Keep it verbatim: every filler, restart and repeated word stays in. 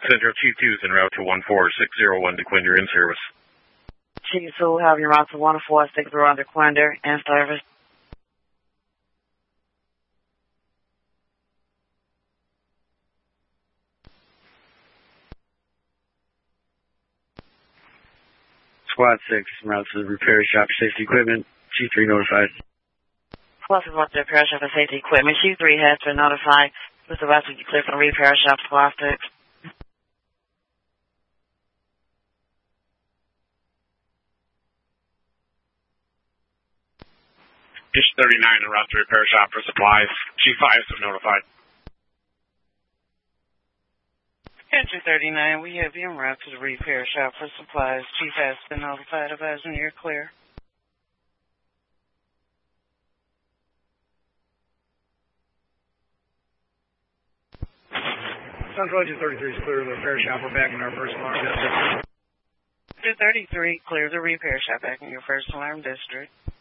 Central two two is en route to one four six zero one DeQuinder in service. two two, have your route to one four six zero one DeQuinder in service. Squad six, en route to the repair shop for safety equipment. G three notified. Squad six, about the repair shop for safety equipment. G three has been notified. This is about to be clear from the repair shop, Squad six. Dish thirty-nine, en route to repair shop for supplies. G five is notified. Entry thirty-nine, we have you en route to the repair shop for supplies. Chief has been notified. Advising you're clear. Central two thirty-three is clear of the repair shop. We're back in our first alarm district. two thirty-three, clear the repair shop back in your first alarm district.